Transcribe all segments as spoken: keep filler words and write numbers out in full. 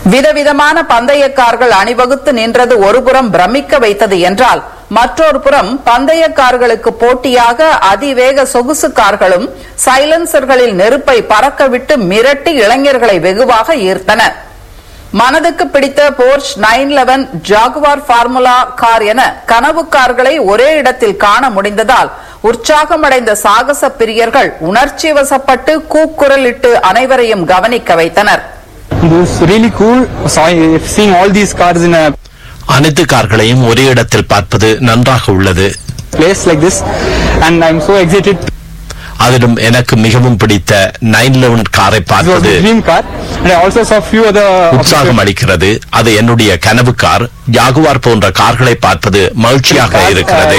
விதவிதமான பந்தய கார்கள் அணிவகுத்து நின்றது ஒருபுறம் பிரமிக்க வைத்தது என்றால், மற்றொரு புறம் பந்தய கார்களுக்கு போட்டியாக அதிவேக சொகுசு கார்களும் சைலன்சர்களில் நெருப்பை பறக்கவிட்டு மிரட்டி இளைஞர்களை வெகுவாக ஈர்த்தன. மனதுக்கு பிடித்த Porsche nine eleven Jaguar formula car என கனவு கார்களை ஒரே இடத்தில் காண முடிந்ததால் உற்சாகமடைந்த சாகச பிரியர்கள் உணர்ச்சி வசப்பட்டு கூக்குரலிட்டு அனைவரையும் கவனிக்க வைத்தனர். அனைத்து கார்களையும் ஒரே இடத்தில் பார்ப்பது நன்றாக உள்ளது. அதிலும் எனக்கு மிகவும் பிடித்த நைன் லெவன் காரை பார்ப்பது உற்சாகம் அளிக்கிறது. அது என்னுடைய கனவு கார். ஜாகுவார் போன்ற கார்களை பார்ப்பது மகிழ்ச்சியாக இருக்கிறது.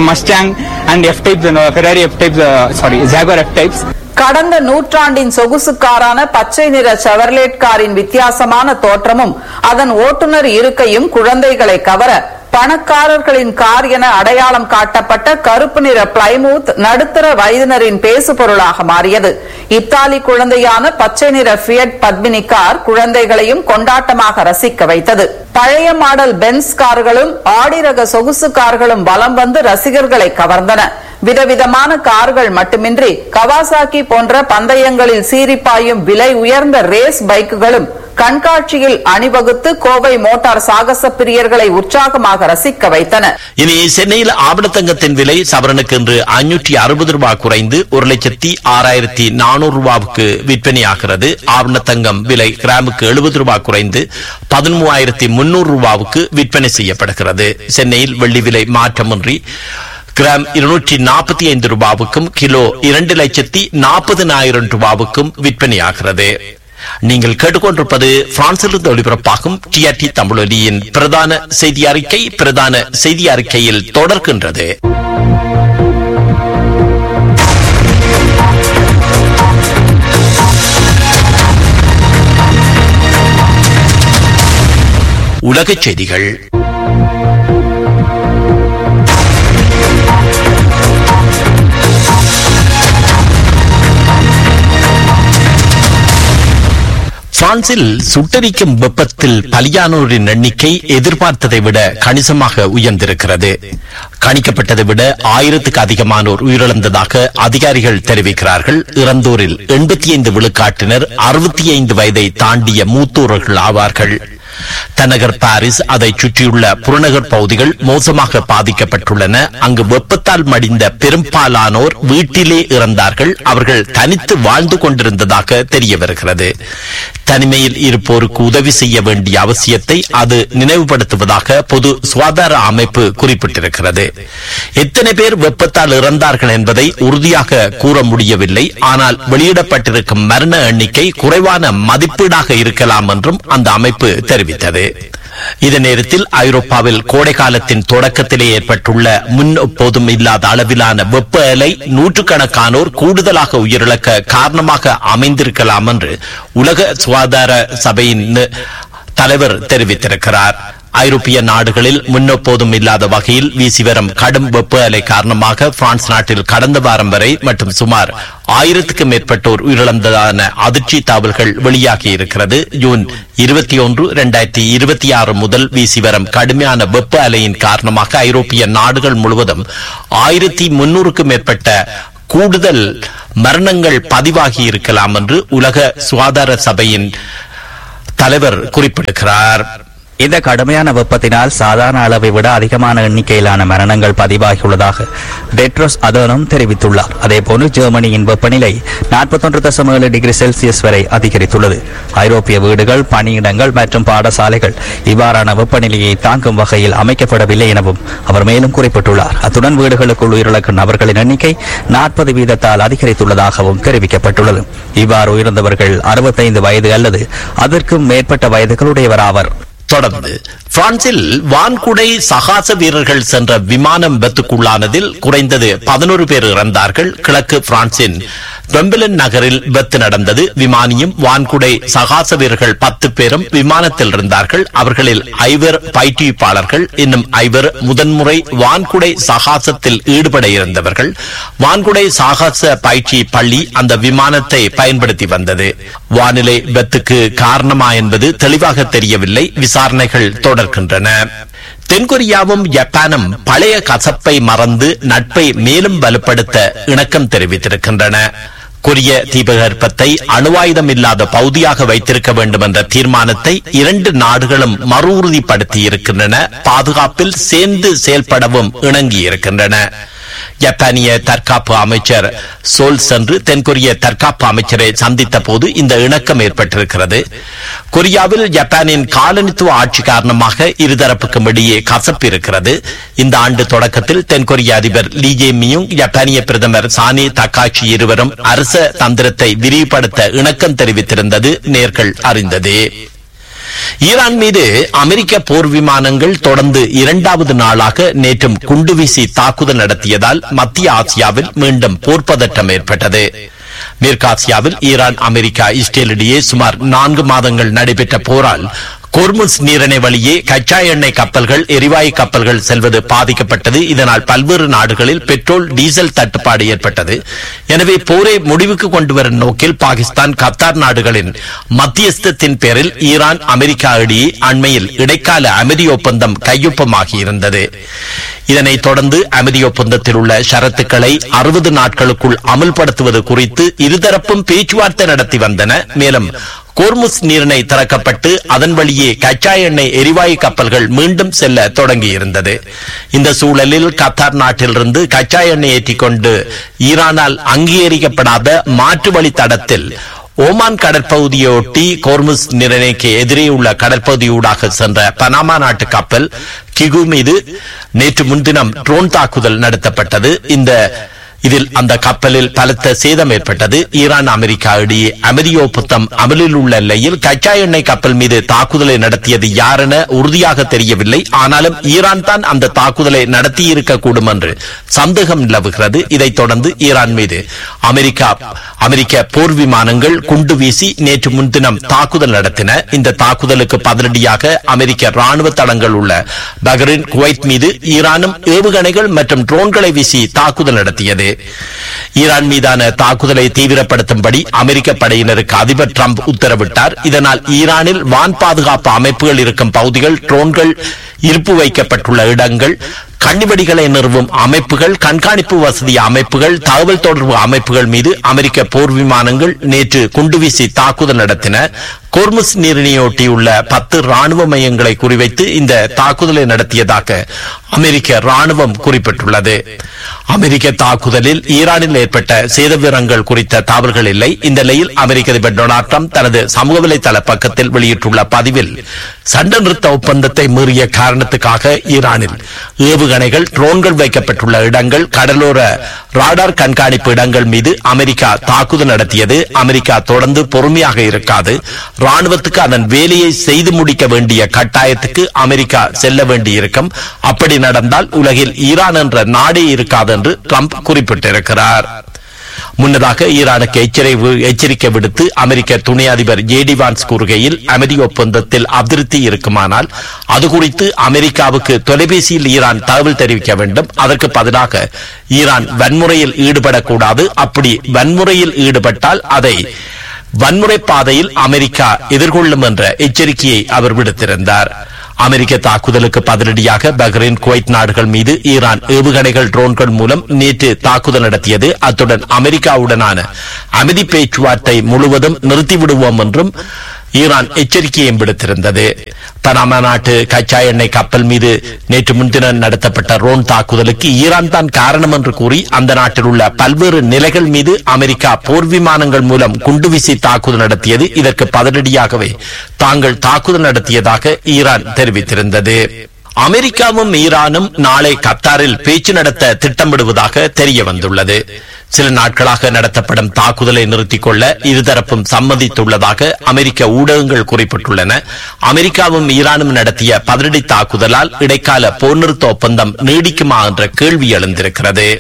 கடந்த நூற்றாண்டின் சொகுசு காரான பச்சை நிற செவர்லேட் காரின் வித்தியாசமான தோற்றமும் அதன் ஓட்டுநர் இருக்கையும் குழந்தைகளை கவர, பணக்காரர்களின் கார் என அடையாளம் காட்டப்பட்ட கருப்பு நிற பிளைமூத் நடுத்தர வயதினரின் பேசு பொருளாக மாறியது. இத்தாலி குழந்தையான பச்சை நிற ஃபியட் பத்மினி கார் குழந்தைகளையும் கொண்டாட்டமாக ரசிக்க வைத்தது. பழைய மாடல் பென்ஸ் கார்களும் ஆடி ரக சொகுசு கார்களும் வலம் வந்து ரசிகர்களை கவர்ந்தன. விதவிதமான கார்கள் மட்டுமின்றி கவாசாக்கி போன்ற பந்தயங்களில் சீரிப்பாயும் விலை உயர்ந்த ரேஸ் பைக்குகளும் கண்காட்சியில் அணிவகுத்து கோவை மோட்டார் சாகச பிரியர்களை உற்சாகமாக ரசிக்க வைத்தன. இனி சென்னையில் ஆபணத்தங்கத்தின் விலை சவரனுக்கு இன்று ஐநூற்றி அறுபது ரூபாய் குறைந்து ஒரு லட்சத்தி ஆறாயிரத்தி நானூறு ரூபாவுக்கு விற்பனையாகிறது. ஆபணத்தங்கம் விலை கிராமுக்கு எழுபது ரூபாய் குறைந்து பதிமூவாயிரத்தி முன்னூறு ரூபாவுக்கு விற்பனை செய்யப்படுகிறது. சென்னையில் வெள்ளி விலை மாற்றமின்றி கிராம் இருநூற்றி நாற்பத்தி ஐந்து ரூபாவுக்கும் கிலோ இரண்டு லட்சத்தி நாற்பதினாயிரம் ரூபாவுக்கும் விற்பனையாகிறது. நீங்கள் கேட்டுக்கொண்டிருப்பது பிரான்சிலிருந்து ஒளிபரப்பாகும் டிஆர்டி தமிழொலியின் பிரதான செய்தி அறிக்கை. பிரதான செய்தி அறிக்கையில் தொடர்கின்றது. உலகச் செய்திகள். பிரான்சில் சுட்டரிக்கும் வெப்பத்தில் பலியானோரின் எண்ணிக்கை எதிர்பார்த்ததை விட கணிசமாக உயர்ந்திருக்கிறது. கணிக்கப்பட்டதை விட ஆயிரத்துக்கு அதிகமானோர் உயிரிழந்ததாக அதிகாரிகள் தெரிவிக்கிறார்கள். இறந்தோரில் எண்பத்தி ஐந்து விழுக்காட்டினர் அறுபத்தி ஐந்து வயதை தாண்டிய மூத்தோர்கள் ஆவார்கள். தலைநகர் பாரிஸ், அதை சுற்றியுள்ள புறநகர் பகுதிகள் மோசமாக பாதிக்கப்பட்டுள்ளன. அங்கு வெப்பத்தால் மடிந்த பெரும்பாலானோர் வீட்டிலே இறந்தார்கள். அவர்கள் தனித்து வாழ்ந்து கொண்டிருந்ததாக தெரிய வருகிறது. தனிமையில் இருப்போருக்கு உதவி செய்ய வேண்டிய அவசியத்தை அது நினைவுபடுத்துவதாக பொது சுகாதார அமைப்பு குறிப்பிட்டிருக்கிறது. எத்தனை பேர் வெப்பத்தால் இறந்தார்கள் என்பதை உறுதியாக கூற முடியவில்லை. ஆனால் வெளியிடப்பட்டிருக்கும் மரண எண்ணிக்கை குறைவான மதிப்பீடாக இருக்கலாம் என்றும் அந்த அமைப்பு தெரிவித்தது. இதே நேரத்தில் ஐரோப்பாவில் கோடை காலத்தின் தொடக்கத்திலே ஏற்பட்டுள்ள முன் எப்போதும் இல்லாத அளவிலான வெப்ப அலை நூற்றுக்கணக்கானோர் கூடுதலாக உயிரிழக்க காரணமாக அமைந்திருக்கலாம் என்று உலக சுகாதார சபையின் தலைவர் தெரிவித்திருக்கிறார். ஐரோப்பிய நாடுகளில் முன்னெப்போதும் இல்லாத வகையில் வீசி வரும் கடும் வெப்ப அலை காரணமாக பிரான்ஸ் நாட்டில் கடந்த வாரம் வரை மற்றும் சுமார் ஆயிரத்துக்கும் மேற்பட்டோர் உயிரிழந்ததான அதிர்ச்சி தகவல்கள் வெளியாகி இருக்கிறது. ஜூன் இருபத்தி ஒன்று இரண்டாயிரத்தி இருபத்தி ஆறு முதல் வீசி வரும் கடுமையான வெப்ப அலையின் காரணமாக ஐரோப்பிய நாடுகள் முழுவதும் ஆயிரத்தி முன்னூறுக்கும் மேற்பட்ட கூடுதல் மரணங்கள் பதிவாகி இருக்கலாம் என்று உலக சுகாதார சபையின் தலைவர் குறிப்பிடுகிறார். இந்த கடுமையான வெப்பத்தினால் சாதாரண அளவை விட அதிகமான எண்ணிக்கையிலான மரணங்கள் பதிவாகியுள்ளதாக டெட்ரோஸ் அதோனம் தெரிவித்துள்ளார். அதேபோன்று ஜெர்மனியின் வெப்பநிலை நாற்பத்தொன்று தசம் ஏழு டிகிரி செல்சியஸ் வரை அதிகரித்துள்ளது. ஐரோப்பிய வீடுகள், பணியிடங்கள் மற்றும் பாடசாலைகள் இவ்வாறான வெப்பநிலையை தாங்கும் வகையில் அமைக்கப்படவில்லை எனவும் அவர் மேலும் குறிப்பிட்டுள்ளார். அத்துடன் வீடுகளுக்குள் உயிரிழக்கும் நபர்களின் எண்ணிக்கை நாற்பது வீதத்தால் அதிகரித்துள்ளதாகவும் தெரிவிக்கப்பட்டுள்ளது. இவ்வாறு உயிர்ந்தவர்கள் அறுபத்தைந்து வயது அல்லது அதற்கும் மேற்பட்ட வயதுகளுடையவராவர். தொடர்ந்து பிரான்சில் வான்குடை சகாச வீரர்கள் சென்ற விமானம் விபத்துக்குள்ளானதில் குறைந்தது பதினோரு பேர் இறந்தார்கள். கிழக்கு பிரான்சின் வெம்பிலன் நகரில் விபத்து நடந்தது. விமானியும் வான்குடை சகாச வீரர்கள் பத்து பேரும் விமானத்தில் இருந்தார்கள். அவர்களில் ஐவர் பயிற்றுவிப்பாளர்கள், இன்னும் ஐவர் முதன்முறை வான்குடை சகாசத்தில் ஈடுபட இருந்தவர்கள். வான்குடை சாகச பயிற்சி பள்ளி அந்த விமானத்தை பயன்படுத்தி வந்தது. வானிலை விபத்துக்கு காரணமா என்பது தெளிவாக தெரியவில்லை. விசாரணைகள் தொடர்கின்றன. தென்கொரியாவும் ஜப்பானும் பழைய கசப்பை மறந்து நட்பை மேலும் வலுப்படுத்த இணக்கம் தெரிவித்திருக்கின்றன. கொரிய தீபகற்பத்தை அணுவாயுதம் இல்லாத பகுதியாக வைத்திருக்க வேண்டும் என்ற தீர்மானத்தை இரண்டு நாடுகளும் மறு உறுதிப்படுத்தி இருக்கின்றன. பாதுகாப்பில் சேர்ந்து செயல்படவும் இணங்கியிருக்கின்றன. ஜப்பானிய தற்காப்பு அமைச்சர் சோல் சென்று தென்கொரிய தற்காப்பு அமைச்சரை சந்தித்த போது இந்த இணக்கம் ஏற்பட்டிருக்கிறது. கொரியாவில் ஜப்பானின் காலனித்துவ ஆட்சி காரணமாக இருதரப்புக்கும் இடையே கசப்பு இருக்கிறது. இந்த ஆண்டு தொடக்கத்தில் தென்கொரிய அதிபர் லீ ஜே மியுங், ஜப்பானிய பிரதமர் சானி தக்காச்சி இருவரும் அரச தந்திரத்தை விரிவுபடுத்த இணக்கம் தெரிவித்திருந்தது நேர்கள் அறிந்ததே. ஈரான் மீது அமெரிக்க போர் விமானங்கள் தொடர்ந்து இரண்டாவது நாளாக நேற்றும் குண்டுவீசி தாக்குதல் நடத்தியதால் மத்திய ஆசியாவில் மீண்டும் போர் பதற்றம் ஏற்பட்டது. மேற்காசியாவில் ஈரான், அமெரிக்கா, இஸ்ரேல் இடையே சுமார் நான்கு மாதங்கள் நடைபெற்ற போரால் கோர்முஸ் நீரிணை வழியே கச்சா எண்ணெய் கப்பல்கள், எரிவாயு கப்பல்கள் செல்வது பாதிக்கப்பட்டது. இதனால் பல்வேறு நாடுகளில் பெட்ரோல், டீசல் தட்டுப்பாடு ஏற்பட்டது. எனவே போரை முடிவுக்கு கொண்டு வரும் நோக்கில் பாகிஸ்தான், கத்தார் நாடுகளின் மத்தியஸ்தத்தின் பேரில் ஈரான், அமெரிக்கா இடையே அண்மையில் இடைக்கால அமைதி ஒப்பந்தம் கையொப்பமாகியிருந்தது. இதனைத் தொடர்ந்து அமைதி ஒப்பந்தத்தில் உள்ள ஷரத்துக்களை அறுபது நாட்களுக்குள் அமல்படுத்துவது குறித்து இருதரப்பும் பேச்சுவார்த்தை நடத்தி வந்தன. மேலும் கோர்முஸ் நீரிணை திறக்கப்பட்டு அதன் வழியே கச்சா எண்ணெய், எரிவாயு கப்பல்கள் மீண்டும் செல்ல தொடங்கியிருந்தது. இந்த சூழலில் கத்தார் நாட்டிலிருந்து கச்சா எண்ணெய் ஏற்றிக்கொண்டு ஈரானால் அங்கீகரிக்கப்படாத மாற்று வழி தடத்தில் ஓமான் கடற்பகுதியொட்டி கோர்முஸ் நீரிணைக்கு எதிரே உள்ள கடற்பகுதியூடாக சென்ற பனாமா நாட்டு கப்பல் கிகு மீது நேற்று முன்தினம் ட்ரோன் தாக்குதல் நடத்தப்பட்டது. இந்த இதில் அந்த கப்பலில் பலத்த சேதம் ஏற்பட்டது. ஈரான், அமெரிக்கா இடையே அமைதி ஒப்பந்தம் அமலில் உள்ள நிலையில் கச்சா எண்ணெய் கப்பல் மீது தாக்குதலை நடத்தியது யார் என உறுதியாக தெரியவில்லை. ஆனாலும் ஈரான் தான் அந்த தாக்குதலை நடத்தியிருக்கக்கூடும் என்று சந்தேகம் நிலவுகிறது. இதைத் தொடர்ந்து ஈரான் மீது அமெரிக்கா அமெரிக்க போர் விமானங்கள் குண்டு வீசி நேற்று முன்தினம் தாக்குதல் நடத்தின. இந்த தாக்குதலுக்கு பதிலடியாக அமெரிக்க ராணுவ தளங்கள் உள்ள பஹ்ரைன், குவைத் மீது ஈரானும் ஏவுகணைகள் மற்றும் ட்ரோன்களை வீசி தாக்குதல் நடத்தியது. ஈரான் மீதான தாக்குதலை தீவிரப்படுத்தும்படி அமெரிக்க படையினருக்கு அதிபர் டிரம்ப் உத்தரவிட்டார். இதனால் ஈரானில் வான் பாதுகாப்பு அமைப்புகள் இருக்கும் பகுதிகள், ட்ரோன்கள் இருப்பு வைக்கப்பட்டுள்ள இடங்கள், கண்ணிவெடிகளை நிறுவும் அமைப்புகள், கண்காணிப்பு வசதி அமைப்புகள், தகவல் தொடர்பு அமைப்புகள் மீது அமெரிக்க போர் விமானங்கள் நேற்று குண்டுவீசி தாக்குதல் நடத்தின. கோர்முஸ் நீரிணையொட்டியுள்ள பத்து ராணுவ மையங்களை குறிவைத்து இந்த தாக்குதலை நடத்தியதாக அமெரிக்க ராணுவம் குறிப்பிட்டுள்ளது. அமெரிக்க தாக்குதலில் ஈரானில் ஏற்பட்ட சேத விவரங்கள் குறித்த தகவல்கள் இல்லை. இந்த நிலையில் அமெரிக்க அதிபர் டொனால்ட் ட்ரம்ப் தனது சமூக வலைதள பக்கத்தில் வெளியிட்டுள்ள பதிவில் சண்டை நிறுத்த ஒப்பந்தத்தை மீறிய காரணத்துக்காக ஈரானில் ஏவுகணைகள், ட்ரோன்கள் வைக்கப்பட்டுள்ள இடங்கள், கடலோர ராடார் கண்காணிப்பு இடங்கள் மீது அமெரிக்கா தாக்குதல் நடத்தியது. அமெரிக்கா தொடர்ந்து பொறுமையாக இருக்காது. ராணுவத்துக்கு அதன் வேலையை செய்து முடிக்க வேண்டிய கட்டாயத்துக்கு அமெரிக்கா செல்ல வேண்டியிருக்கும். அப்படி நடந்தால் உலகில் ஈரான் என்ற நாடே இருக்காது என்று ட்ரம்ப் குறிப்பிட்டிருக்கிறார். முன்னதாக ஈரானுக்கு எச்சரிக்கை விடுத்து அமெரிக்க துணை அதிபர் ஜே டி வான்ஸ் கூறுகையில், அமைதி ஒப்பந்தத்தில் அதிருப்தி இருக்குமானால் அது குறித்து அமெரிக்காவுக்கு தொலைபேசியில் ஈரான் தகவல் தெரிவிக்க வேண்டும். அதற்கு பதிலாக ஈரான் வன்முறையில் ஈடுபடக்கூடாது. அப்படி வன்முறையில் ஈடுபட்டால் அதை வன்முறை பாதையில் அமெரிக்கா எதிர்கொள்ளும் என்ற எச்சரிக்கையை அவர் விடுத்திருந்தார். அமெரிக்க தாக்குதலுக்கு பதிலடியாக பஹ்ரைன், குவைத் நாடுகள் மீது ஈரான் ஏவுகணைகள், ட்ரோன்கள் மூலம் நேற்று தாக்குதல் நடத்தியது. அத்துடன் அமெரிக்காவுடனான அமைதி பேச்சுவார்த்தை முழுவதும் நிறுத்திவிடுவோம் என்றும் ஈரான் எச்சரிக்கையும் விடுத்திருந்தது. பனாமா நாட்டு கச்சா எண்ணெய் கப்பல் மீது நேற்று முன்தினம் நடத்தப்பட்ட ட்ரோன் தாக்குதலுக்கு ஈரான் தான் காரணம் என்று கூறி அந்த நாட்டில் உள்ள பல்வேறு நிலைகள் மீது அமெரிக்கா போர் விமானங்கள் மூலம் குண்டுவீசி தாக்குதல் நடத்தியது. இதற்கு பதிலடியாகவே தாங்கள் தாக்குதல் நடத்தியதாக ஈரான் தெரிவித்திருந்தது. அமெரிக்காவும் ஈரானும் நாளை கத்தாரில் பேச்சு நடத்த திட்டமிடுவதாக தெரிய வந்துள்ளது. சில நாட்களாக நடத்தப்படும் தாக்குதலை நிறுத்திக் கொள்ள இருதரப்பும் சம்மதித்துள்ளதாக அமெரிக்க ஊடகங்கள் குறிப்பிட்டுள்ளன. அமெரிக்காவும் ஈரானும் நடத்திய பதிலடி தாக்குதலால் இடைக்கால போர் நிறுத்த ஒப்பந்தம் நீடிக்குமா என்ற கேள்வி எழுந்திருக்கிறது.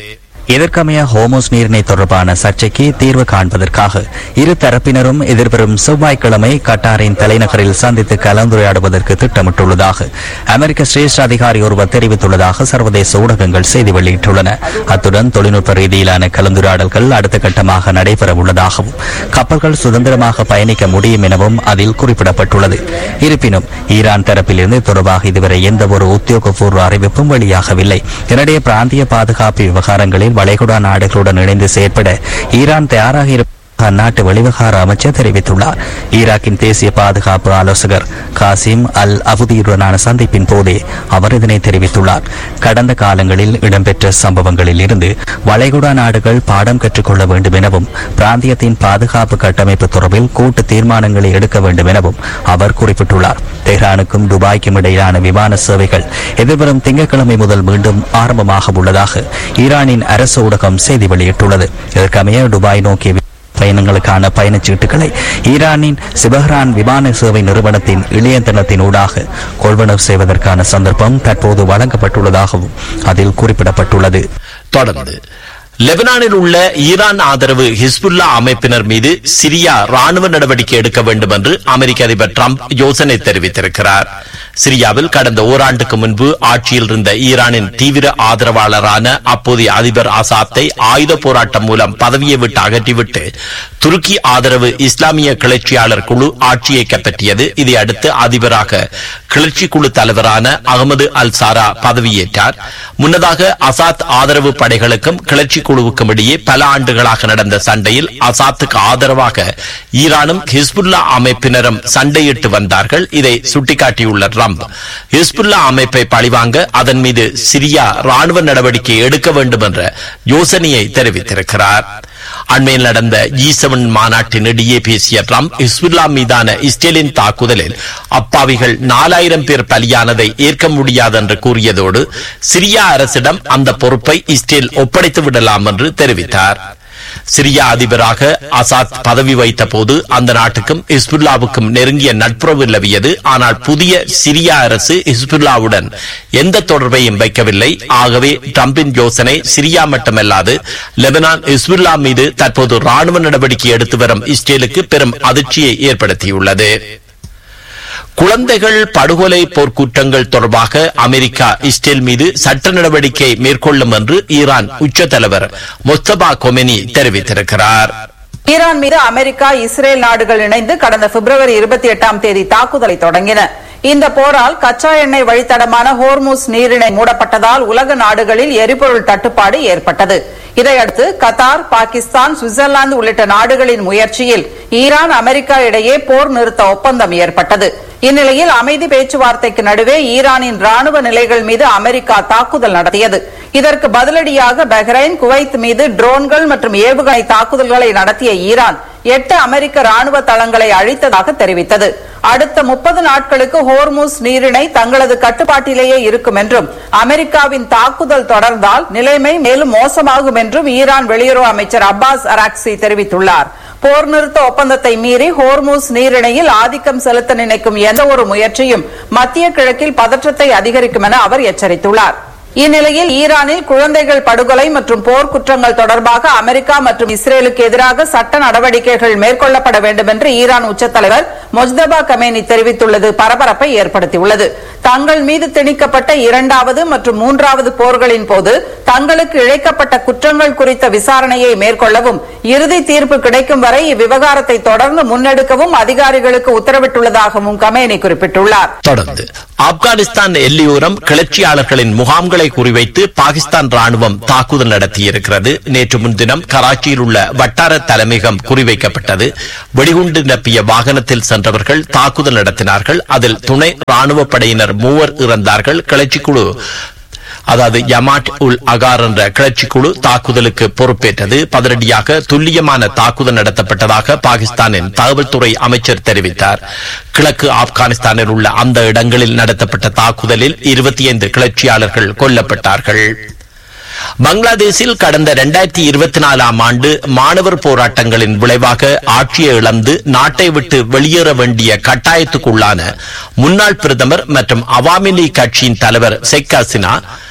இதற்கமைய ஹோமோஸ் நீரிணை தொடர்பான சர்ச்சைக்கு தீர்வு காண்பதற்காக இரு தரப்பினரும் எதிர்வரும் செவ்வாய்க்கிழமை கட்டாரின் தலைநகரில் சந்தித்து கலந்துரையாடுவதற்கு திட்டமிட்டுள்ளதாக அமெரிக்க சிரேஷ்ட அதிகாரி ஒருவர் தெரிவித்துள்ளதாக சர்வதேச ஊடகங்கள் செய்தி வெளியிட்டுள்ளன. அத்துடன் தொழில்நுட்ப ரீதியிலான கலந்துரையாடல்கள் அடுத்த கட்டமாக நடைபெற உள்ளதாகவும் கப்பல்கள் சுதந்திரமாக பயணிக்க முடியும் எனவும் அதில் குறிப்பிடப்பட்டுள்ளது. இருப்பினும் ஈரான் தரப்பிலிருந்து தொடர்பாக இதுவரை எந்தவொரு உத்தியோகபூர்வ அறிவிப்பும் வெளியாகவில்லை. இதனிடையே பிராந்திய பாதுகாப்பு விவகாரங்களில் வளைகுடா நாடுகளுடன் இணைந்து செயற்பட ஈரான் தயாராக இருப்பதாக அந்நாட்டு வெளிவிவகார அமைச்சர் தெரிவித்துள்ளார். ஈராக்கின் தேசிய பாதுகாப்பு ஆலோசகர் காசிம் அல் அவுதியுடனான சந்திப்பின் போதே அவர் இதனை தெரிவித்துள்ளார். கடந்த காலங்களில் இடம்பெற்ற சம்பவங்களில் இருந்து வளைகுடா நாடுகள் பாடம் கற்றுக்கொள்ள வேண்டும் எனவும் பிராந்தியத்தின் பாதுகாப்பு கட்டமைப்பு தொடர்பில் கூட்டு தீர்மானங்களை எடுக்க வேண்டும் எனவும் அவர் குறிப்பிட்டுள்ளார். தெஹ்ரானுக்கும் துபாய்க்கும் இடையிலான விமான சேவைகள் எதிர்வரும் திங்கட்கிழமை முதல் மீண்டும் ஆரம்பமாக உள்ளதாக ஈரானின் அரசு ஊடகம் செய்தி வெளியிட்டுள்ளது. இதற்கமைய துபாய் நோக்கிய பயணங்களுக்கான பயணச்சீட்டுகளை ஈரானின் சிபஹ்ரான் விமான சேவை நிறுவனத்தின் இளையதளத்தின் ஊடாக கொள்வனவு செய்வதற்கான சந்தர்ப்பம் தற்போது வழங்கப்பட்டுள்ளதாகவும் அதில் குறிப்பிடப்பட்டுள்ளது. தொடர்ந்து லெபனானில் உள்ள ஈரான் ஆதரவு ஹிஸ்புல்லா அமைப்பினர் மீது சிரியா ராணுவ நடவடிக்கை எடுக்க வேண்டும் என்று அமெரிக்க அதிபர் டிரம்ப் யோசனை தெரிவித்திருக்கிறார். சிரியாவில் கடந்த ஓராண்டுக்கு முன்பு ஆட்சியில் இருந்த ஈரானின் தீவிர ஆதரவாளரான அப்போதைய அதிபர் அசாத்தை ஆயுத போராட்டம் மூலம் பதவியை விட்டு அகற்றிவிட்டு துருக்கி ஆதரவு இஸ்லாமிய கிளர்ச்சியாளர் குழு ஆட்சியை கைப்பற்றியது. இதையடுத்து அதிபராக கிளர்ச்சி குழு தலைவரான அகமது அல் சாரா பதவியேற்றார். முன்னதாக அசாத் ஆதரவு படைகளுக்கும் கிளர்ச்சி குழுவுக்கும் இடையே பல ஆண்டுகளாக நடந்த சண்டையில் அசாத்துக்கு ஆதரவாக ஈரானும் ஹிஸ்புல்லா அமைப்பினரும் சண்டையிட்டு வந்தார்கள். இதை சுட்டிக்காட்டியுள்ள டிரம்ப் ஹிஸ்புல்லா அமைப்பை பழிவாங்க அதன் மீது சிரியா ராணுவ நடவடிக்கை எடுக்க வேண்டும் என்ற யோசனையை தெரிவித்திருக்கிறார். அண்மையில் நடந்த ஜி செவன் மாநாட்டின் இடையே பேசிய டிரம்ப் ஹிஸ்புல்லா மீதான இஸ்ரேலின் தாக்குதலில் அப்பாவிகள் நாலாயிரம் பேர் பலியானதை ஏற்க முடியாது என்று கூறியதோடு சிரியா அரசிடம் அந்த பொறுப்பை இஸ்ரேல் ஒப்படைத்து விடலாம் என்று தெரிவித்தார். சிரியா அதிபராக அசாத் பதவி வைத்த போது அந்த நாட்டுக்கும் ஹிஸ்புல்லாவுக்கும் நெருங்கிய நட்புறவு நிலவியது. ஆனால் புதிய சிரியா அரசு ஹிஸ்புல்லாவுடன் எந்த தொடர்பையும் வைக்கவில்லை. ஆகவே டிரம்பின் யோசனை சிரியா மட்டுமல்லாது லெபனான் ஹிஸ்புல்லா மீது தற்போது ராணுவ நடவடிக்கை எடுத்து வரும் இஸ்ரேலுக்கு பெரும் அதிர்ச்சியை ஏற்படுத்தியுள்ளது. குழந்தைகள் படுகொலை போர்க்குற்றங்கள் தொடர்பாக அமெரிக்கா இஸ்ரேல் மீது சட்ட நடவடிக்கை மேற்கொள்ளும் என்று ஈரான் உச்ச தலைவர் முஸ்தபா கொமெனி தெரிவித்திருக்கிறார். ஈரான் மீது அமெரிக்கா இஸ்ரேல் நாடுகள் இணைந்து கடந்த பிப்ரவரி இருபத்தி எட்டாம் தேதி தாக்குதலை தொடங்கின. இந்த போரால் கச்சா எண்ணெய் வழித்தடமான ஹோர்முஸ் நீரிணை மூடப்பட்டதால் உலக நாடுகளில் எரிபொருள் தட்டுப்பாடு ஏற்பட்டது. இதையடுத்து கத்தார், பாகிஸ்தான், சுவிட்சர்லாந்து உள்ளிட்ட நாடுகளின் முயற்சியில் ஈரான் அமெரிக்கா இடையே போர் நிறுத்த ஒப்பந்தம் ஏற்பட்டது. இந்நிலையில் அமைதி பேச்சுவார்த்தைக்கு நடுவே ஈரானின் ராணுவ நிலைகள் மீது அமெரிக்கா தாக்குதல் நடத்தியது. இதற்கு பதிலடியாக பஹ்ரைன், குவைத் மீது ட்ரோன்கள் மற்றும் ஏவுகணை தாக்குதல்களை நடத்திய ஈரான் எட்டு அமெரிக்க ராணுவ தளங்களை அழித்ததாக தெரிவித்தது. அடுத்த முப்பது நாட்களுக்கு ஹோர்முஸ் நீரிணை தங்களது கட்டுப்பாட்டிலேயே இருக்கும் என்றும் அமெரிக்காவின் தாக்குதல் தொடர்ந்தால் நிலைமை மேலும் மோசமாகும் என்றும் ஈரான் வெளியுறவு அமைச்சர் அப்பாஸ் அராக்சி தெரிவித்துள்ளார். போர் நிறுத்த ஒப்பந்தத்தை மீறி ஹோர்முஸ் நீரிணையில் ஆதிக்கம் செலுத்த நினைக்கும் எந்த ஒரு முயற்சியும் மத்திய கிழக்கில் பதற்றத்தை அதிகரிக்கும் என அவர் எச்சரித்துள்ளார். இந்நிலையில் ஈரானில் குழந்தைகள் படுகொலை மற்றும் போர் குற்றங்கள் தொடர்பாக அமெரிக்கா மற்றும் இஸ்ரேலுக்கு எதிராக சட்ட நடவடிக்கைகள் மேற்கொள்ளப்பட வேண்டும் என்று ஈரான் உச்சத்தலைவர் முஜ்தபா கமேனி தெரிவித்துள்ளது பரபரப்பை ஏற்படுத்தியுள்ளது. தங்கள் மீது திணிக்கப்பட்ட இரண்டாவது மற்றும் மூன்றாவது போர்களின் போது தங்களுக்கு இழைக்கப்பட்ட குற்றங்கள் குறித்த விசாரணையை மேற்கொள்ளவும் இறுதி தீர்ப்பு கிடைக்கும் வரை இவ்விவகாரத்தை தொடர்ந்து முன்னெடுக்கவும் அதிகாரிகளுக்கு உத்தரவிட்டுள்ளதாகவும் கமேனி குறிப்பிட்டுள்ளார். தொடர்ந்து ஆப்கானிஸ்தான் எல்லையோரம் கிளர்ச்சியாளர்களின் முகாம்களை குறிவைத்து பாகிஸ்தான் ராணுவம் தாக்குதல் நடத்தியிருக்கிறது. நேற்று முன்தினம் கராச்சியில் உள்ள வட்டார தலைமையகம் குறிவைக்கப்பட்டது. வெடிகுண்டு நிரப்பிய வாகனத்தில் சென்றவர்கள் தாக்குதல் நடத்தினார்கள். அதில் துணை ராணுவ படையினர் மூவர் இறந்தார்கள். கிளர்ச்சி குழு அதாவது யமாட் உல் அகார் என்ற கிளர்ச்சி குழு தாக்குதலுக்கு பொறுப்பேற்றது. பதிலடியாக துல்லியமான தாக்குதல் நடத்தப்பட்டதாக பாகிஸ்தானின் தகவல்துறை அமைச்சர் தெரிவித்தார். கிழக்கு ஆப்கானிஸ்தானில் உள்ள அந்த இடங்களில் நடத்தப்பட்ட தாக்குதலில் இருபத்தி ஐந்து கிளர்ச்சியாளர்கள் கொல்லப்பட்டார்கள். பங்களாதேஷில் கடந்த இரண்டாயிரத்தி இருபத்தி நாலாம் ஆண்டு மாணவர் போராட்டங்களின் விளைவாக ஆட்சியை இழந்து நாட்டை விட்டு வெளியேற வேண்டிய கட்டாயத்துக்குள்ளான முன்னாள் பிரதமர் மற்றும் அவாமி லீக் கட்சியின் தலைவர் ஷேக் ஹசீனா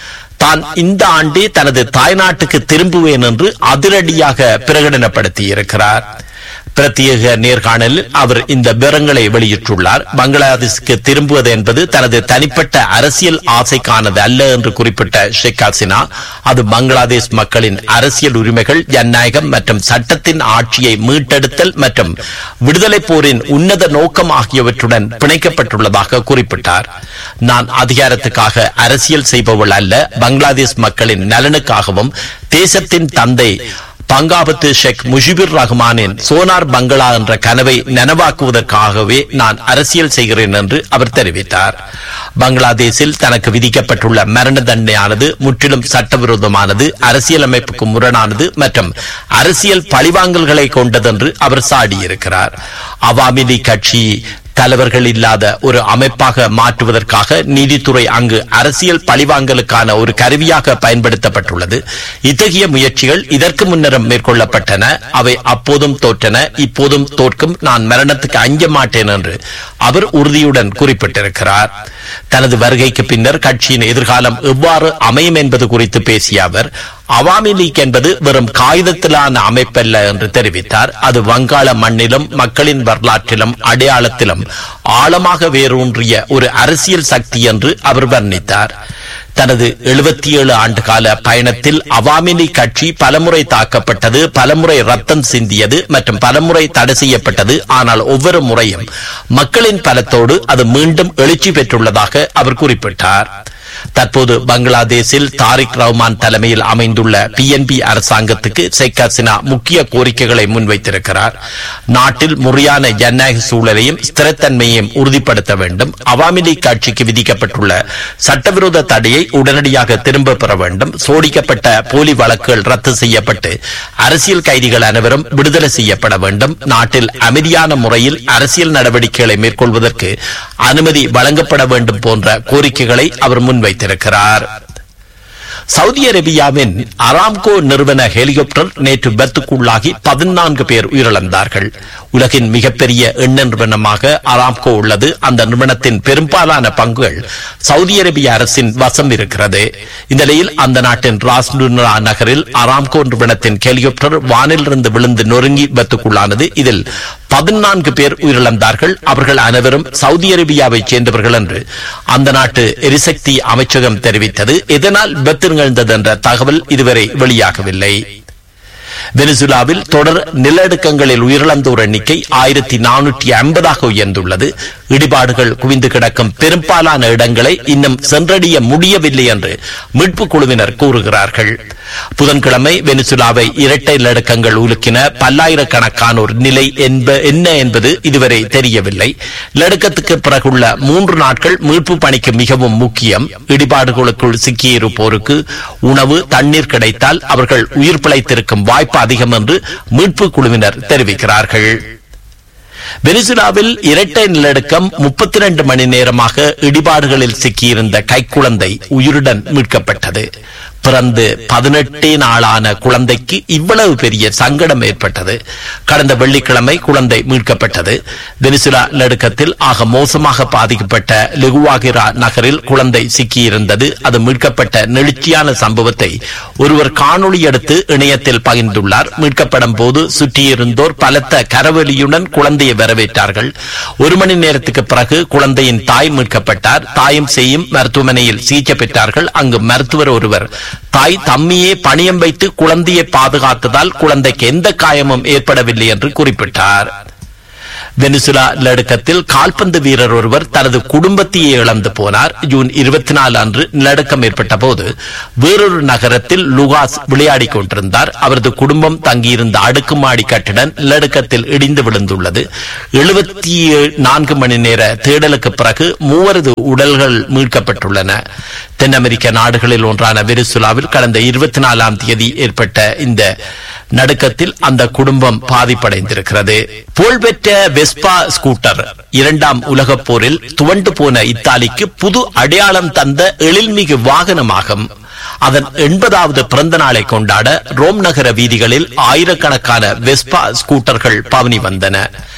தான் இந்த ஆண்டே தனது தாய்நாட்டுக்கு திரும்புவேன் என்று அதிரடியாக பிரகடனப்படுத்தியிருக்கிறார். பிரத்யேக நேர்காணலில் அவர் இந்த விவரங்களை வெளியிட்டுள்ளார். பங்களாதேஷுக்கு திரும்புவது என்பது தனது தனிப்பட்ட அரசியல் ஆசைக்கானது அல்ல என்று குறிப்பிட்ட ஷேக் ஹசீனா, அது பங்களாதேஷ் மக்களின் அரசியல் உரிமைகள், ஜனநாயகம் மற்றும் சட்டத்தின் ஆட்சியை மீட்டெடுத்தல் மற்றும் விடுதலை போரின் உன்னத நோக்கம் ஆகியவற்றுடன் பிணைக்கப்பட்டுள்ளதாக குறிப்பிட்டார். நான் அதிகாரத்துக்காக அரசியல் செய்பவள் அல்ல, பங்களாதேஷ் மக்களின் நலனுக்காகவும் தேசத்தின் தந்தை பங்காபத்து ஷேக் முஜிபுர் ரஹ்மானின் சோனார் பங்களா என்ற கனவை நனவாக்குவதற்காகவே நான் அரசியல் செய்கிறேன் என்று அவர் தெரிவித்தார். பங்களாதேஷில் தனக்கு விதிக்கப்பட்டுள்ள மரண தண்டனையானது முற்றிலும் சட்டவிரோதமானது, அரசியலமைப்புக்கு முரணானது மற்றும் அரசியல் பழிவாங்கல்களை கொண்டது என்று அவர் சாடியிருக்கிறார். அவாமி லீக் கட்சி தலைவர்கள் இல்லாத ஒரு அமைப்பாக மாற்றுவதற்காக நீதித்துறை அங்கு அரசியல் பழிவாங்கலுக்கான ஒரு கருவியாக பயன்படுத்தப்பட்டுள்ளது. இத்தகைய முயற்சிகள் இதற்கு முன்னரும் மேற்கொள்ளப்பட்டன. அவை அப்போதும் தோற்றன, இப்போதும் தோற்கும். நான் மரணத்துக்கு அஞ்ச மாட்டேன் என்று அவர் உறுதியுடன் குறிப்பிட்டிருக்கிறார். தனது வருகைக்கு பின்னர் கட்சியின் எதிர்காலம் எவ்வாறு அமையும் என்பது குறித்து பேசிய அவர், அவாமி லீக் என்பது வெறும் காகிதத்திலான அமைப்பல்ல என்று தெரிவித்தார். அது வங்காள மண்ணிலும் மக்களின் வரலாற்றிலும் அடையாளத்திலும் ஆழமாக வேரூன்றிய ஒரு அரசியல் சக்தி என்று அவர் வர்ணித்தார். தனது எழுபத்தி ஏழு ஆண்டு கால பயணத்தில் அவாமி லீக் கட்சி பலமுறை தாக்கப்பட்டது, பலமுறை ரத்தம் சிந்தியது மற்றும் பலமுறை தடை செய்யப்பட்டது. ஆனால் ஒவ்வொரு முறையும் மக்களின் பலத்தோடு அது மீண்டும் எழுச்சி பெற்றுள்ளதாக அவர் குறிப்பிட்டார். தற்போது பங்களாதேஷில் தாரிக் ரஹ்மான் தலைமையில் அமைந்துள்ள பி என் பி அரசாங்கத்துக்கு ஷேக் ஹசீனா முக்கிய கோரிக்கைகளை முன்வைத்திருக்கிறார். நாட்டில் முறையான ஜனநாயக சூழலையும் ஸ்திரத்தன்மையையும் உறுதிப்படுத்த வேண்டும். அவாமி லீக் கட்சிக்கு விதிக்கப்பட்டுள்ள சட்டவிரோத தடையை உடனடியாக திரும்ப பெற வேண்டும். சோடிக்கப்பட்ட போலி வழக்குகள் ரத்து செய்யப்பட்டு அரசியல் கைதிகள் அனைவரும் விடுதலை செய்யப்பட வேண்டும். நாட்டில் அமைதியான முறையில் அரசியல் நடவடிக்கைகளை மேற்கொள்வதற்கு அனுமதி வழங்கப்பட வேண்டும் போன்ற கோரிக்கைகளை அவர் முன்வைத்திருக்கிறார். சவுதி அரேபியாவின் அராம்கோ நிறுவன ஹெலிகாப்டர் நேற்று விபத்துக்குள்ளாகி பதினான்கு பேர் உயிரிழந்தார்கள். உலகின் மிகப்பெரிய எண்ணெய் நிறுவனமாக அராம்கோ உள்ளது. அந்த நிறுவனத்தின் பெரும்பாலான பங்குகள் சவுதி அரேபிய அரசின் வசம் இருக்கிறது. இந்த நிலையில் அந்த நாட்டின் ராஸ்னுரா நகரில் அராம்கோ நிறுவனத்தின் ஹெலிகாப்டர் வானிலிருந்து விழுந்து நொறுங்கி விபத்துக்குள்ளானது. இதில் பதினான்கு பேர் உயிரிழந்தார்கள். அவர்கள் அனைவரும் சவுதி அரேபியாவை சேர்ந்தவர்கள் என்று அந்த நாட்டு எரிசக்தி அமைச்சகம் தெரிவித்தது. இதனால் விபத்து நிகழ்ந்தது என்ற தகவல் இதுவரை வெளியாகவில்லை. வெனிசுலாவில் தொடர் நிலநடுக்கங்களில் உயிரிழந்தோர் எண்ணிக்கை ஆயிரத்தி நானூற்றி ஐம்பதாக உயர்ந்துள்ளது. இடிபாடுகள் குவிந்து கிடக்கும் பெரும்பாலான இடங்களை இன்னும் சென்றடைய முடியவில்லை என்று மீட்பு குழுவினர் கூறுகிறார்கள். புதன்கிழமை வெனிசுலாவை இரட்டை நிலநடுக்கங்கள் உலுக்கின. பல்லாயிரக்கணக்கானோர் நிலை என்ன என்பது இதுவரை தெரியவில்லை. நிலநடுக்கத்துக்கு பிறகுள்ள மூன்று நாட்கள் மீட்பு பணிக்கு மிகவும் முக்கியம். இடிபாடுகளுக்குள் சிக்கியிருப்போருக்கு உணவு, தண்ணீர் கிடைத்தால் அவர்கள் உயிர் பிழைத்திருக்கும் வாய்ப்பு அதிகம் என்று மீட்பு குழுவினர் தெரிவிக்கிறார்கள். வெனிசுலாவில் இரட்டை நிலநடுக்கம் முப்பத்தி இரண்டு மணி நேரமாக இடிபாடுகளில் சிக்கியிருந்த கைக்குழந்தை உயிருடன் மீட்கப்பட்டது. பிறந்து பதினெட்டே நாளான குழந்தைக்கு இவ்வளவு பெரிய சங்கடம் ஏற்பட்டது. கடந்த வெள்ளிக்கிழமை குழந்தை மீட்கப்பட்டது. வெனிசுலா நிலநடுக்கத்தில் ஆக மோசமாக பாதிக்கப்பட்ட லெகுவாகிரா நகரில் குழந்தை சிக்கியிருந்தது. அது மீட்கப்பட்ட நெழுச்சியான சம்பவத்தை ஒருவர் காணொளி எடுத்து இணையத்தில் பகிர்ந்துள்ளார். மீட்கப்படும் போது சுற்றியிருந்தோர் பலத்த கரவொலியுடன் குழந்தையை வரவேற்றார்கள். ஒரு மணி நேரத்துக்கு பிறகு குழந்தையின் தாய் மீட்கப்பட்டார். தாயும் செய்யும் மருத்துவமனையில் சிகிச்சை பெற்றார்கள். அங்கு மருத்துவர் ஒருவர் தாய் தம்மியே பணியம் வைத்து குழந்தையை பாதுகாத்ததால் குழந்தைக்கு எந்த காயமும் ஏற்படவில்லை என்று குறிப்பிட்டார். வெனிசுலா நிலநடுக்கத்தில் கால்பந்து வீரர் ஒருவர் தனது குடும்பத்தையே இழந்து போனார். ஜூன் இருபத்தி நாலு அன்று நிலநடுக்கம் ஏற்பட்ட போது வேறொரு நகரத்தில் லுகாஸ் விளையாடி கொண்டிருந்தார். அவரது குடும்பம் தங்கியிருந்த அடுக்குமாடி கட்டிடம் நிலநடுக்கத்தில் இடிந்து விழுந்துள்ளது. எழுபத்தி நான்கு மணி நேர தேடலுக்கு பிறகு மூவரது உடல்கள் மீட்கப்பட்டுள்ளன. தென் அமெரிக்க நாடுகளில் ஒன்றான வெனிசுலாவில் கடந்த இருபத்தி நாலாம் தேதி ஏற்பட்ட இந்த நடுக்கத்தில் அந்த குடும்பம் பாதிப்படைந்திருக்கிறது. புகழ்பெற்ற வெஸ்பா ஸ்கூட்டர் இரண்டாம் உலக போரில் துவண்டு போன இத்தாலிக்கு புது அடையாளம் தந்த எழில்மிகு வாகனமாகும். அதன் எண்பதாவது பிறந்த நாளை கொண்டாட ரோம் நகர வீதிகளில் ஆயிரக்கணக்கான வெஸ்பா ஸ்கூட்டர்கள் பவனி வந்தன.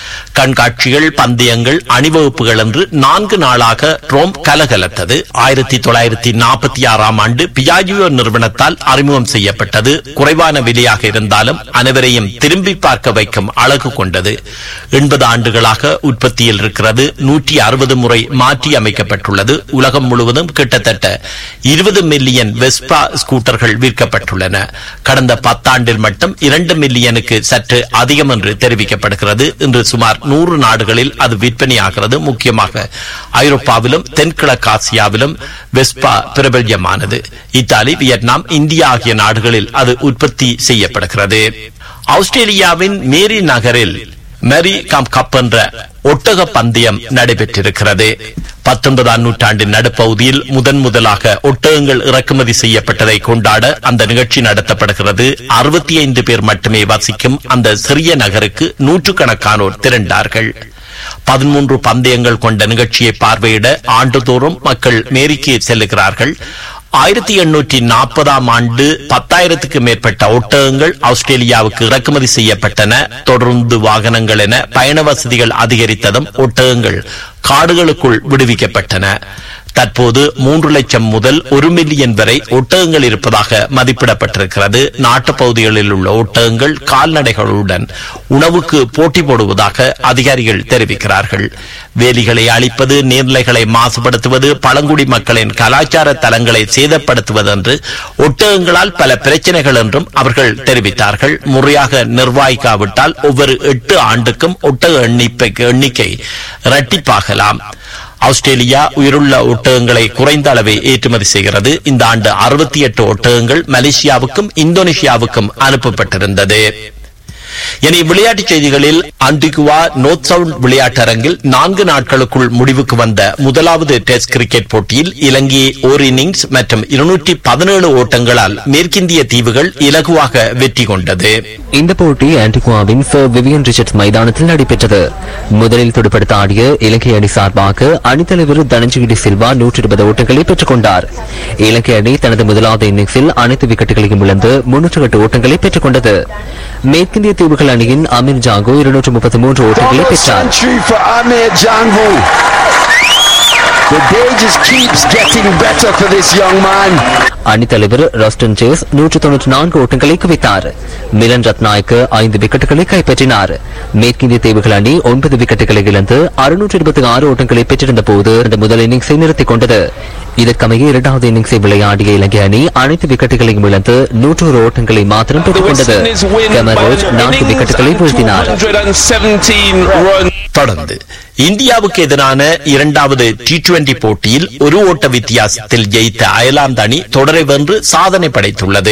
கண்காட்சிகள், பந்தயங்கள், அணிவகுப்புகள் என்று நான்கு நாளாக ரோம் கலகலத்தது. ஆயிரத்தி தொள்ளாயிரத்தி நாற்பத்தி ஆறாம் ஆண்டு பியாஜியோ நிறுவனத்தால் அறிமுகம் செய்யப்பட்டது. குறைவான விலையாக இருந்தாலும் அனைவரையும் திரும்பி பார்க்க வைக்கும் அழகு கொண்டது. எண்பது ஆண்டுகளாக உற்பத்தியில் இருக்கிறது. நூற்றி அறுபது முறை மாற்றி அமைக்கப்பட்டுள்ளது. உலகம் முழுவதும் கிட்டத்தட்ட இருபது மில்லியன் வெஸ்பா ஸ்கூட்டர்கள் விற்கப்பட்டுள்ளன. கடந்த பத்தாண்டில் மட்டும் இரண்டு மில்லியனுக்கு சற்று அதிகம் என்று தெரிவிக்கப்படுகிறது. இன்று சுமார் நூறு நாடுகளில் அது விற்பனையாகிறது. முக்கியமாக ஐரோப்பாவிலும் தென்கிழக்கு ஆசியாவிலும் வெஸ்பா பிரபல்யமானது. இத்தாலி, வியட்நாம், இந்தியா ஆகிய நாடுகளில் அது உற்பத்தி செய்யப்படுகிறது. ஆஸ்திரேலியாவின் மேரி நகரில் மேரி கம் கப் என்ற ஒட்டக பந்தயம் நடைபெற்றிருக்கிறது. பத்தொன்பதாம் நூற்றாண்டின் நடுப்பகுதியில் முதன் முதலாக ஒட்டகங்கள் இறக்குமதி செய்யப்பட்டதை கொண்டாட அந்த நிகழ்ச்சி நடத்தப்படுகிறது. அறுபத்தி ஐந்து பேர் மட்டுமே வசிக்கும் அந்த சிறிய நகருக்கு நூற்றுக்கணக்கானோர் திரண்டார்கள். பதிமூன்று பந்தயங்கள் கொண்ட நிகழ்ச்சியை பார்வையிட ஆண்டுதோறும் மக்கள் மேரிக்கு செல்லுகிறார்கள். ஆயிரத்தி எண்ணூற்றி நாற்பதாம் ஆண்டு பத்தாயிரத்துக்கு மேற்பட்ட ஒட்டகங்கள் ஆஸ்திரேலியாவுக்கு இறக்குமதி செய்யப்பட்டன. தொடர்ந்து வாகனங்கள் என பயண வசதிகள் அதிகரித்ததும் ஒட்டகங்கள் காடுகளுக்குள் விடுவிக்கப்பட்டன. தற்போது மூன்று லட்சம் முதல் ஒரு மில்லியன் வரை ஒட்டகங்கள் இருப்பதாக மதிப்பிடப்பட்டிருக்கிறது. நாட்டுப் பகுதிகளில் உள்ள ஒட்டகங்கள் கால்நடைகளுடன் உணவுக்கு போட்டி போடுவதாக அதிகாரிகள் தெரிவிக்கிறார்கள். வேலிகளை அழிப்பது, நீர்நிலைகளை மாசுபடுத்துவது, பழங்குடி மக்களின் கலாச்சார தலங்களை சேதப்படுத்துவது என்று ஒட்டகங்களால் பல பிரச்சனைகள் என்றும் அவர்கள் தெரிவித்தார்கள். முறையாக நிர்வகிக்காவிட்டால் ஒவ்வொரு எட்டு ஆண்டுக்கும் ஒட்டக எண்ணிக்கை இரட்டிப்பாகலாம். ஆஸ்திரேலியா உயிருள்ள ஒட்டகங்களை குறைந்த அளவே ஏற்றுமதி செய்கிறது. இந்த ஆண்டு அறுபத்தி எட்டு ஒட்டகங்கள் மலேசியாவுக்கும் இந்தோனேஷியாவுக்கும் அனுப்பப்பட்டிருந்தது. இனி விளையாட்டுச் செய்திகளில் ஆன்டிகுவா நோர்த் சவுண்ட் விளையாட்டரங்கில் நான்கு நாட்களுக்குள் முடிவுக்கு வந்த முதலாவது டெஸ்ட் கிரிக்கெட் போட்டியில் இலங்கையை ஓர் இன்னிங்ஸ் மற்றும் இருநூற்றி பதினேழு ஓட்டங்களால் மேற்கிந்திய தீவுகள் இலகுவாக வெற்றி கொண்டது. இந்த போட்டி ஆன்டிகுவாவின் சர் விவியன் ரிச்சர்ட்ஸ் மைதானத்தில் நடைபெற்றது. முதலில் துடுப்படுத்த ஆடிய இலங்கை அணி சார்பாக அணித்தலைவர் தனஞ்சயடி சில்வா நூற்றி இருபது ஓட்டங்களை பெற்றுக் கொண்டார். இலங்கை அணி தனது முதலாவது இன்னிங்ஸில் அனைத்து விக்கெட்டுகளையும் இழந்து முன்னூற்று எட்டு ஓட்டங்களை பெற்றுக் கொண்டது. மேற்கிந்திய தீவுகள் அணியின் அமீர் ஜாங்கோ இருநூற்று முப்பத்தி மூன்று ஓட்டங்களை பெற்றார். அணித்தலைவர் ராஸ்டன் சேஸ் நூற்று தொன்னூற்றி நான்கு ஓட்டங்களை குவித்தார். மிலன் ரத்நாயக்கு ஐந்து விக்கெட்டுகளை கைப்பற்றினார். மேற்கிந்திய தீவுகள் அணி ஒன்பது விக்கெட்டுகளை இழந்து அறுநூற்று இருபத்தி ஆறு ஓட்டங்களை பெற்றிருந்த போது இந்த முதல் இன்னிங்ஸை நிறுத்திக் கொண்டது. இதற்கமைய இரண்டாவது இன்னிங்ஸை விளையாடிய இலங்கை அணி அனைத்து விக்கெட்டுகளையும் இழந்து நூற்றொரு ஓட்டங்களை மாத்திரம் பெற்றுக் கொண்டது. கமரோஜ் நான்கு விக்கெட்டுகளை வீழ்த்தினார். தொடர்ந்து இந்தியாவுக்கு எதிரான இரண்டாவது டி டுவெண்டி போட்டியில் ஒரு ஓட்ட வித்தியாசத்தில் ஜெயித்த அயர்லாந்து அணி தொடரை வென்று சாதனை படைத்துள்ளது.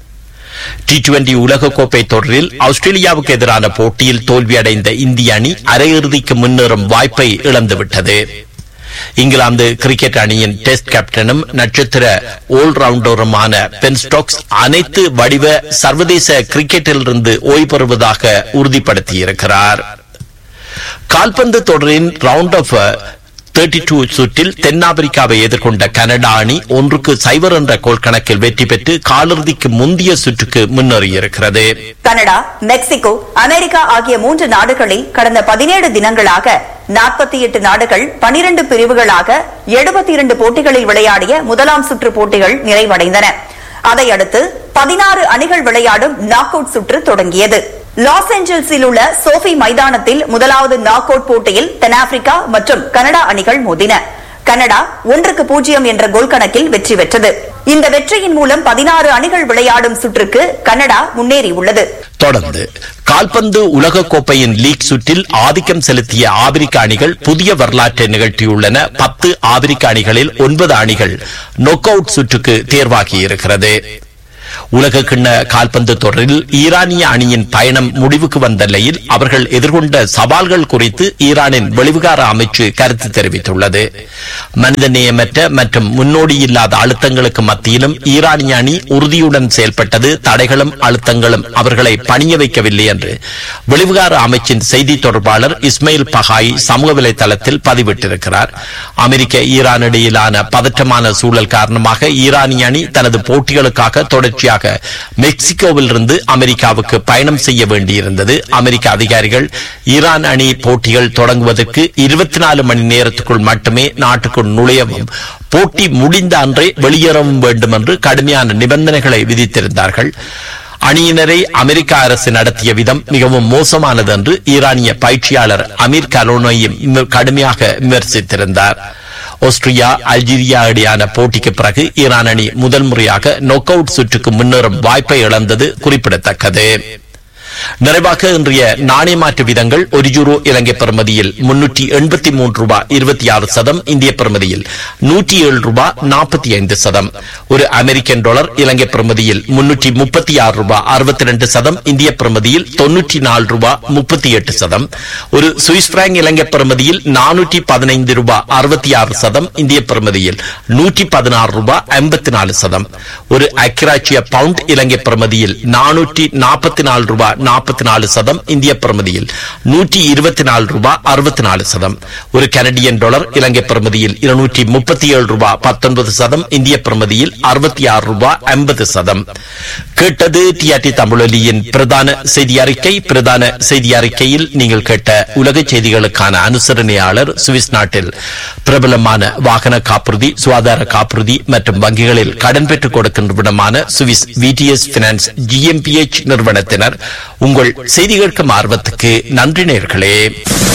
டி டுவெண்டி உலகக்கோப்பை தொடரில் ஆஸ்திரேலியாவுக்கு எதிரான போட்டியில் தோல்வியடைந்த இந்திய அணி அரையிறுதிக்கு முன்னேறும் வாய்ப்பை இழந்துவிட்டது. இங்கிலாந்து கிரிக்கெட் அணியின் டெஸ்ட் கேப்டனும் நட்சத்திர ஆல்ரவுண்டருமான பென் ஸ்டோக்ஸ் அனைத்து வடிவ சர்வதேச கிரிக்கெட்டிலிருந்து ஓய்வு பெறுவதாக உறுதிப்படுத்தியிருக்கிறார். கால்பந்து தொடரின் ரவுண்ட் ஆஃப் முப்பத்தி இரண்டு சுற்றில் தென்னாப்பிரிக்காவை எதிர்கொண்ட கனடா அணி ஒன்றுக்கு சைபர் என்ற கோல் கணக்கில் வெற்றி பெற்று காலிறுதிக்கு முந்தைய சுற்றுக்கு முன்னேறியிருக்கிறது. கனடா, மெக்சிகோ, அமெரிக்கா ஆகிய மூன்று நாடுகளில் கடந்த பதினேழு தினங்களாக நாற்பத்தி எட்டு நாடுகள் பனிரண்டு பிரிவுகளாக எழுபத்தி இரண்டு போட்டிகளில் விளையாடிய முதலாம் சுற்று போட்டிகள் நிறைவடைந்தன. அதையடுத்து பதினாறு அணிகள் விளையாடும் நாக் அவுட் சுற்று தொடங்கியது. லாஸ் ஏஞ்சல்ஸில் உள்ள சோஃபி மைதானத்தில் முதலாவது நாக் அவுட் போட்டியில் தென்னாப்பிரிக்கா மற்றும் கனடா அணிகள் மோதின. கனடா ஒன்றுக்கு பூஜ்ஜியம் என்ற கோல் கணக்கில் வெற்றி பெற்றது. இந்த வெற்றியின் மூலம் பதினாறு அணிகள் விளையாடும் சுற்றுக்கு கனடா முன்னேறியுள்ளது. தொடர்ந்து கால்பந்து உலகக்கோப்பையின் லீக் சுற்றில் ஆதிக்கம் செலுத்திய ஆப்பிரிக்க அணிகள் புதிய வரலாற்றை நிகழ்த்தியுள்ளன. பத்து ஆப்பிரிக்க அணிகளில் ஒன்பது அணிகள் நொக் அவுட் சுற்றுக்கு தேர்வாகியிருக்கிறது. உலக கிண்ண கால்பந்து தொடரில் ஈரானிய அணியின் பயணம் முடிவுக்கு வந்த நிலையில் அவர்கள் எதிர்கொண்ட சவால்கள் குறித்து ஈரானின் வெளிவிகார அமைச்சு கருத்து தெரிவித்துள்ளது. மனிதநேயமற்ற மற்றும் முன்னோடியில்லாத அழுத்தங்களுக்கு மத்தியிலும் ஈரானிய அணி உறுதியுடன் செயல்பட்டது. தடைகளும் அழுத்தங்களும் அவர்களை பணிய வைக்கவில்லை என்று வெளிவிகார அமைச்சின் செய்தி தொடர்பாளர் இஸ்மாயில் பகாய் சமூக வலைதளத்தில் பதிவிட்டிருக்கிறார். அமெரிக்க ஈரான் இடையிலான பதற்றமான சூழல் காரணமாக ஈரானிய அணி தனது போட்டிகளுக்காக தொடர்ச்சியாக செய்வதற்காக மெக்சிகோவில் இருந்து அமெரிக்காவுக்கு பயணம் செய்ய வேண்டியிருந்தது. அமெரிக்க அதிகாரிகள் ஈரான் அணி போட்டிகள் தொடங்குவதற்கு இருபத்தி நாலு மணி நேரத்துக்குள் மட்டுமே நாட்டுக்குள் நுழையவும் போட்டி முடிந்த அன்றே வெளியேறவும் வேண்டும் என்று கடுமையான நிபந்தனைகளை விதித்திருந்தார்கள். அணியினரை அமெரிக்க அரசு நடத்திய விதம் மிகவும் மோசமானது என்று ஈரானிய பயிற்சியாளர் அமீர் கலோனையும் கடுமையாக விமர்சித்திருந்தார். ஆஸ்திரியா அல்ஜீரியா இடையான போட்டிக்கு பிறகு ஈரான் அணி முதல் முறையாக நொக் அவுட் சுற்றுக்கு முன்னேறும் வாய்ப்பை இழந்தது குறிப்பிடத்தக்கது. நிறைவாக இன்றைய நாணய மாற்று விதங்கள்: ஒரு யூரோ இலங்கை பெறுமதியில் முன்னூற்றி எண்பத்தி மூன்று ரூபாய் இருபத்தி ஆறு சதம், இந்திய பெறுமதியில் நூற்றி ஏழு ரூபாய் நாற்பத்தி ஐந்து சதம். ஒரு அமெரிக்கன் டாலர் இலங்கை பெறுமதியில் முன்னூற்றி முப்பத்தி ஆறு ரூபாய் அறுபத்தி இரண்டு சதம், இந்திய பெறுமதியில் தொன்னூற்றி நாலு ரூபாய் முப்பத்தி எட்டு சதம். ஒரு சுவிஸ் பிராங்க் இலங்கை பெறுமதியில் நானூற்றி பதினைந்து ரூபாய் அறுபத்தி ஆறு சதம், இந்திய பெறுமதியில் நூற்றி பதினாறு ரூபாய் ஐம்பத்தி நாலு சதம். ஒரு அக்கிராட்சிய பவுண்ட் இலங்கை பெறுமதியில் நானூற்றி நாற்பத்தி நாலு ரூபாய் நாற்பத்தி நாலு சதம், இந்திய பெறுமதியில் நூற்றி இருபத்தி நாலு ரூபாய் அறுபத்தி நாலு சதம். ஒரு கனடியன் டாலர் இலங்கை பெறுமதியில் இருநூற்றி முப்பத்தி ஏழு ரூபாய் பத்தொன்பது சதம், இந்திய பெறுமதியில் அறுபத்தி ஆறு ரூபாய் ஐம்பது சதம். கேட்டது டிஆர்டி தமிழொலியின் பிரதான செய்தி அறிக்கை. பிரதான செய்தி அறிக்கையில் நீங்கள் கேட்ட உலக செய்திகளுக்கான அனுசரணையாளர் சுவிஸ் நாட்டில் பிரபலமான வாகன காப்புறுதி, சுகாதார காப்புறுதி மற்றும் வங்கிகளில் கடன் பெற்றுக் கொடுக்கின்ற விடமான சுவிஸ் விடிஎஸ் பினான்ஸ் ஜிஎம்பிஎச் நிறுவனத்தினர். உங்கள் செய்தி கேட்கும் ஆர்வத்துக்கு நன்றி நேயர்களே.